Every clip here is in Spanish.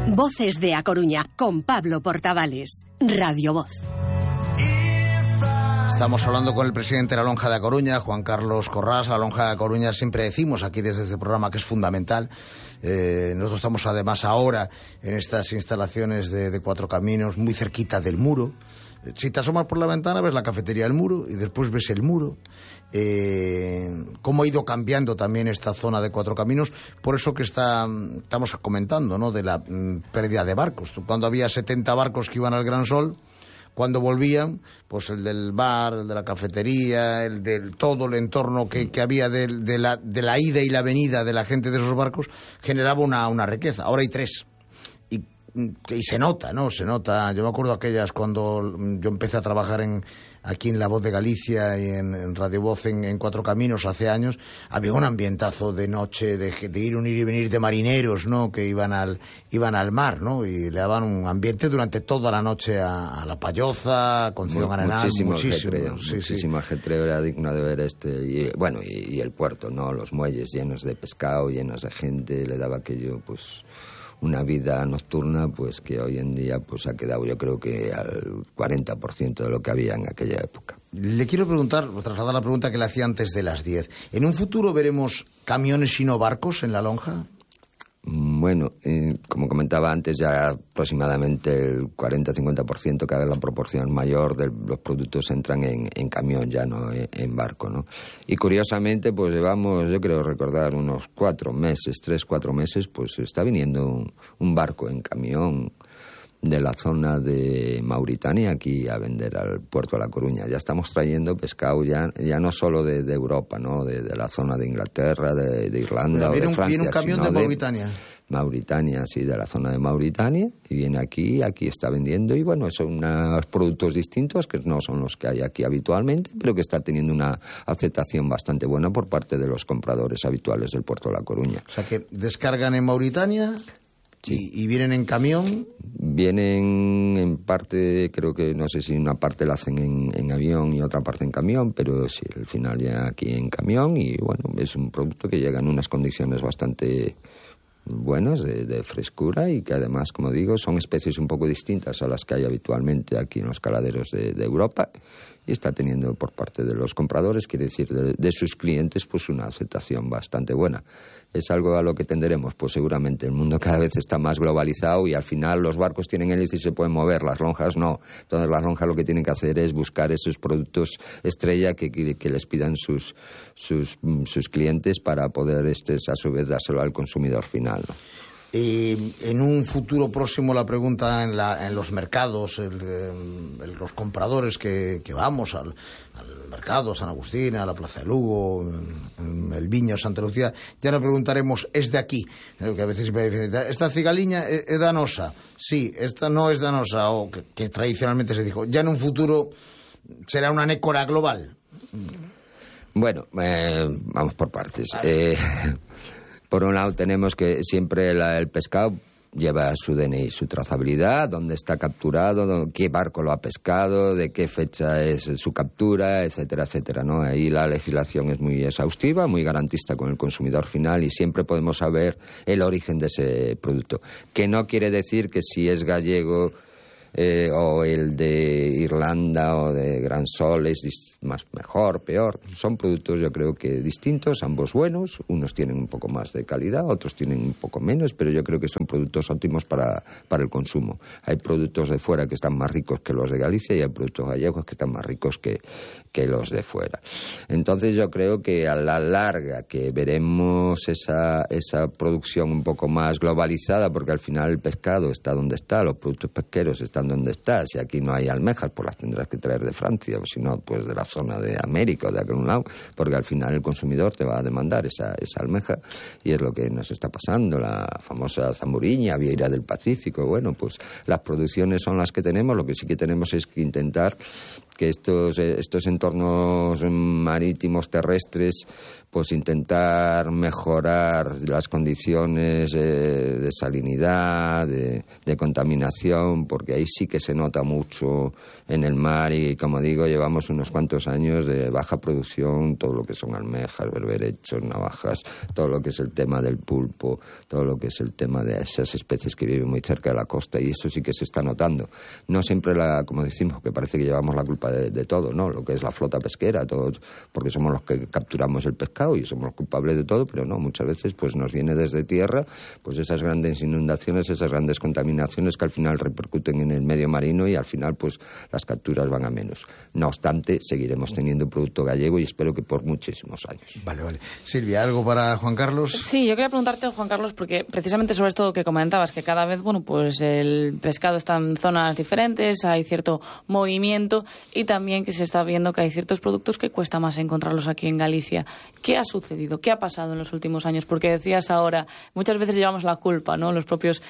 Voces de A Coruña, con Pablo Portavales. Radio Voz. Estamos hablando con el presidente de la Lonja de A Coruña, Juan Carlos Corrás. La Lonja de A Coruña, siempre decimos aquí desde este programa que es fundamental. Nosotros estamos además ahora en estas instalaciones de Cuatro Caminos, muy cerquita del muro. Si te asomas por la ventana ves la cafetería del muro y después ves el muro. Cómo ha ido cambiando también esta zona de Cuatro Caminos, por eso que estamos comentando, ¿no?, de la pérdida de barcos. Cuando había 70 barcos que iban al Gran Sol, cuando volvían, pues el del bar, el de la cafetería, el del todo el entorno que había de la ida y la venida de la gente de esos barcos, generaba una riqueza. Ahora hay 3. Y se nota, ¿no? Se nota. Yo me acuerdo aquellas cuando yo empecé a trabajar aquí en La Voz de Galicia y en Radio Voz en Cuatro Caminos hace años. Había un ambientazo de noche, de ir y venir de marineros, ¿no?, que iban al mar, ¿no?, y le daban un ambiente durante toda la noche a La Payoza, Concepción Arenal. Muchísimo ajetreo, era digno de ver y el puerto, ¿no?, los muelles llenos de pescado, llenos de gente, le daba aquello, pues, una vida nocturna, pues, que hoy en día pues ha quedado, yo creo que al 40% de lo que había en aquella época. Le quiero trasladar la pregunta que le hacía antes de las 10. ¿En un futuro veremos camiones y no barcos en la lonja? Bueno, como comentaba antes, ya aproximadamente el 40-50%, cada vez la proporción mayor de los productos entran en camión, ya no en barco, ¿no? Y curiosamente, pues llevamos, yo creo recordar, unos 4 meses, 3-4 meses, pues está viniendo un barco en camión de la zona de Mauritania aquí a vender al puerto de La Coruña. Ya estamos trayendo pescado ya no solo de Europa, ¿no?, de la zona de Inglaterra, de Irlanda o de Francia. ¿Viene un camión de Mauritania? Mauritania, sí, de la zona de Mauritania, y viene aquí está vendiendo, y bueno, son unos productos distintos que no son los que hay aquí habitualmente, pero que está teniendo una aceptación bastante buena por parte de los compradores habituales del puerto de La Coruña. O sea que descargan en Mauritania. Sí. ¿Y vienen en camión? Vienen en parte, creo que no sé si una parte la hacen en avión y otra parte en camión, pero sí, al final ya aquí en camión, y bueno, es un producto que llega en unas condiciones bastante buenas de frescura, y que además, como digo, son especies un poco distintas a las que hay habitualmente aquí en los caladeros de Europa, y está teniendo por parte de los compradores, quiere decir de sus clientes, pues una aceptación bastante buena. ¿Es algo a lo que tenderemos? Pues seguramente. El mundo cada vez está más globalizado y al final los barcos tienen hélice y se pueden mover, las lonjas no. Entonces las lonjas lo que tienen que hacer es buscar esos productos estrella que les pidan sus clientes para poder a su vez dárselo al consumidor final, ¿no? En un futuro próximo, la pregunta en los mercados, los compradores que vamos al mercado San Agustín, a la Plaza de Lugo, el Viño, Santa Lucía, ya nos preguntaremos, ¿es de aquí? Que a veces me dicen, ¿esta cigaliña es danosa? Sí, esta no es danosa, o que tradicionalmente se dijo. Ya en un futuro será una nécora global. Bueno, vamos por partes. Por un lado tenemos que siempre el pescado lleva su DNI, su trazabilidad, dónde está capturado, qué barco lo ha pescado, de qué fecha es su captura, etcétera, etcétera, ¿no? Ahí la legislación es muy exhaustiva, muy garantista con el consumidor final, y siempre podemos saber el origen de ese producto. Que no quiere decir que si es gallego o el de Irlanda o de Gran Sol es mejor, peor. Son productos, yo creo que distintos, ambos buenos. Unos tienen un poco más de calidad, otros tienen un poco menos, pero yo creo que son productos óptimos para el consumo. Hay productos de fuera que están más ricos que los de Galicia, y hay productos gallegos que están más ricos que los de fuera. Entonces yo creo que a la larga que veremos esa producción un poco más globalizada, porque al final el pescado está donde está, los productos pesqueros están donde está. Si aquí no hay almejas, pues las tendrás que traer de Francia, o si no, pues de la zona de América o de algún lado, porque al final el consumidor te va a demandar esa almeja, y es lo que nos está pasando. La famosa zamburiña, vieira del Pacífico, bueno, pues las producciones son las que tenemos. Lo que sí que tenemos es que intentar que estos entornos marítimos terrestres, pues intentar mejorar las condiciones de salinidad, de contaminación, porque ahí sí que se nota mucho en el mar y, como digo, llevamos unos cuantos años de baja producción, todo lo que son almejas, berberechos, navajas, todo lo que es el tema del pulpo, todo lo que es el tema de esas especies que viven muy cerca de la costa, y eso sí que se está notando. No siempre, como decimos, que parece que llevamos la culpa de todo, ¿no? Lo que es la flota pesquera, todo, porque somos los que capturamos el pescado y somos los culpables de todo, pero no, muchas veces pues nos viene desde tierra pues esas grandes inundaciones, esas grandes contaminaciones que al final repercuten en el medio marino y al final pues las capturas van a menos. No obstante, seguiremos teniendo un producto gallego y espero que por muchísimos años. Vale. Silvia, ¿algo para Juan Carlos? Sí, yo quería preguntarte, Juan Carlos, porque precisamente sobre esto que comentabas, que cada vez, bueno, pues el pescado está en zonas diferentes, hay cierto movimiento y también que se está viendo que hay ciertos productos que cuesta más encontrarlos aquí en Galicia. ¿Qué ha sucedido? ¿Qué ha pasado en los últimos años? Porque decías ahora, muchas veces llevamos la culpa, ¿no? Los propios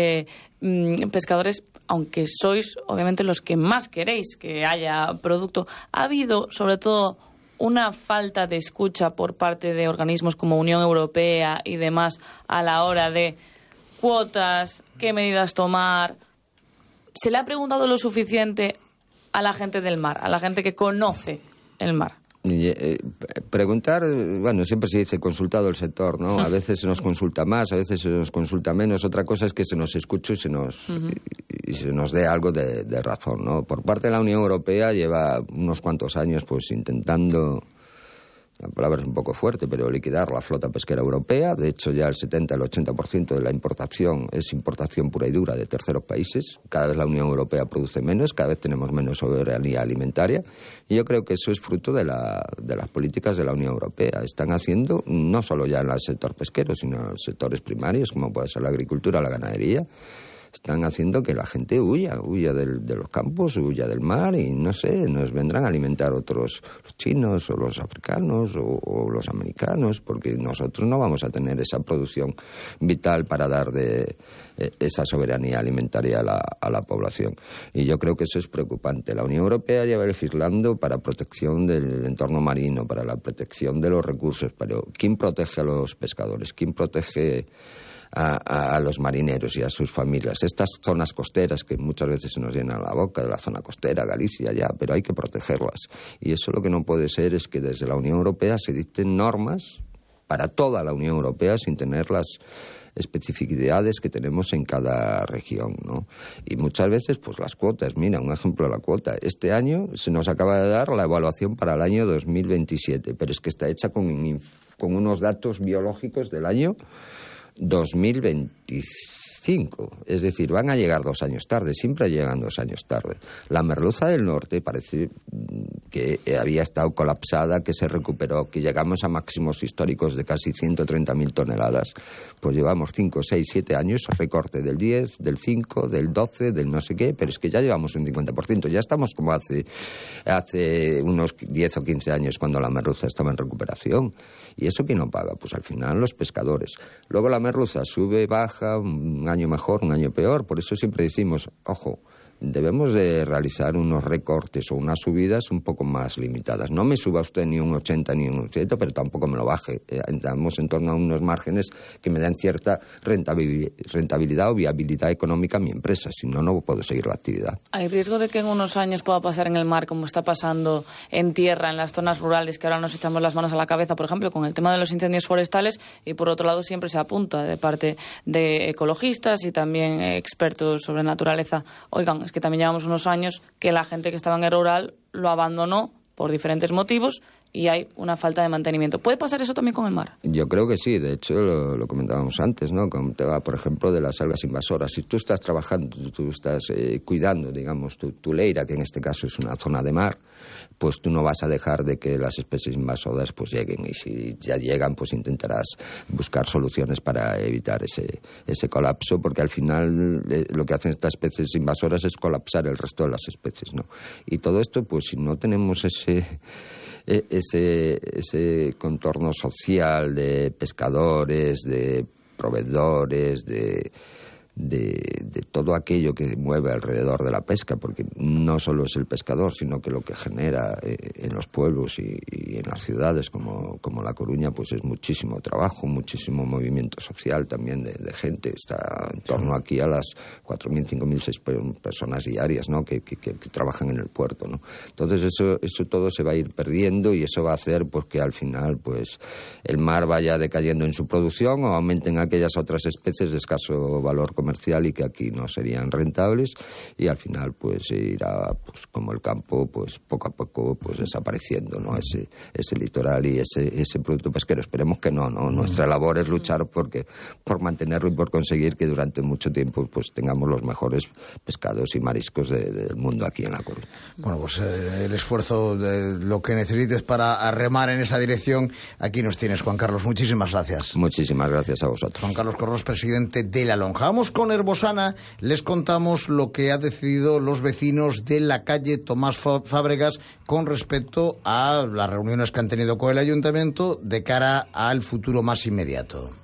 pescadores, aunque sois obviamente los que más queréis que haya producto, ha habido sobre todo una falta de escucha por parte de organismos como Unión Europea y demás a la hora de cuotas, qué medidas tomar. ¿Se le ha preguntado lo suficiente a la gente del mar, a la gente que conoce el mar? Preguntar, bueno, siempre se dice consultado el sector, ¿no? A veces se nos consulta más, a veces se nos consulta menos. Otra cosa es que se nos escuche y se nos dé algo de razón, ¿no? Por parte de la Unión Europea lleva unos cuantos años pues intentando, la palabra es un poco fuerte, pero liquidar la flota pesquera europea. De hecho, ya el 70 al 80% de la importación es importación pura y dura de terceros países. Cada vez la Unión Europea produce menos, cada vez tenemos menos soberanía alimentaria. Y yo creo que eso es fruto de las políticas de la Unión Europea. Están haciendo, no solo ya en el sector pesquero, sino en los sectores primarios, como puede ser la agricultura, la ganadería. Están haciendo que la gente huya de los campos, huya del mar y, no sé, nos vendrán a alimentar otros, los chinos o los africanos o los americanos, porque nosotros no vamos a tener esa producción vital para dar de esa soberanía alimentaria a la población. Y yo creo que eso es preocupante. La Unión Europea lleva legislando para protección del entorno marino, para la protección de los recursos, pero ¿quién protege a los pescadores? ¿Quién protege a los marineros y a sus familias? Estas zonas costeras que muchas veces se nos llenan la boca, de la zona costera, Galicia ya, pero hay que protegerlas. Y eso lo que no puede ser es que desde la Unión Europea se dicten normas para toda la Unión Europea sin tener las especificidades que tenemos en cada región, ¿no? Y muchas veces, pues las cuotas, mira, un ejemplo de la cuota. Este año se nos acaba de dar la evaluación para el año 2027, pero es que está hecha con unos datos biológicos del año 2025, es decir, van a llegar 2 años tarde, siempre llegan 2 años tarde. La merluza del norte parece que había estado colapsada, que se recuperó, que llegamos a máximos históricos de casi 130.000 toneladas, pues llevamos 5, 6, 7 años, recorte del 10, del 5, del 12, del no sé qué, pero es que ya llevamos un 50%, ya estamos como hace unos 10 o 15 años cuando la merluza estaba en recuperación. ¿Y eso quién no paga? Pues al final los pescadores. Luego la merluza sube, baja, un año mejor, un año peor, por eso siempre decimos, ojo, debemos de realizar unos recortes o unas subidas un poco más limitadas. No me suba usted ni un 80 ni un 80, pero tampoco me lo baje. Estamos en torno a unos márgenes que me dan cierta rentabilidad o viabilidad económica a mi empresa. Si no, no puedo seguir la actividad. ¿Hay riesgo de que en unos años pueda pasar en el mar como está pasando en tierra, en las zonas rurales, que ahora nos echamos las manos a la cabeza, por ejemplo, con el tema de los incendios forestales? Y por otro lado siempre se apunta de parte de ecologistas y también expertos sobre naturaleza. Oigan, es que también llevamos unos años que la gente que estaba en el rural lo abandonó por diferentes motivos y hay una falta de mantenimiento. ¿Puede pasar eso también con el mar? Yo creo que sí, de hecho lo comentábamos antes, ¿no? Con el tema, por ejemplo, de las algas invasoras. Si tú estás trabajando, tú estás cuidando, digamos, tu leira, que en este caso es una zona de mar, pues tú no vas a dejar de que las especies invasoras pues lleguen, y si ya llegan pues intentarás buscar soluciones para evitar ese colapso, porque al final lo que hacen estas especies invasoras es colapsar el resto de las especies, ¿no? Y todo esto, pues si no tenemos ese contorno social de pescadores, de proveedores, de todo aquello que mueve alrededor de la pesca, porque no solo es el pescador, sino que lo que genera en los pueblos y en las ciudades como La Coruña, pues es muchísimo trabajo, muchísimo movimiento social también de gente. Está en torno aquí a las 4.000, 5.000, 6.000 personas diarias, ¿no?, que trabajan en el puerto, ¿no? Entonces eso todo se va a ir perdiendo, y eso va a hacer pues que al final pues el mar vaya decayendo en su producción, o aumenten aquellas otras especies de escaso valor comercial y que aquí no serían rentables, y al final pues irá pues como el campo, pues poco a poco pues desapareciendo, ¿no?, ese litoral y ese producto pesquero. Esperemos que no. Nuestra labor es luchar por mantenerlo y por conseguir que durante mucho tiempo pues tengamos los mejores pescados y mariscos del mundo aquí en La Coruña. Bueno, pues el esfuerzo de lo que necesites para remar en esa dirección, aquí nos tienes, Juan Carlos. Muchísimas gracias. Muchísimas gracias a vosotros. Juan Carlos Corros, presidente de La Lonja. Vamos con Herbosana. Les contamos lo que han decidido los vecinos de la calle Tomás Fábregas con respecto a las reuniones que han tenido con el ayuntamiento de cara al futuro más inmediato.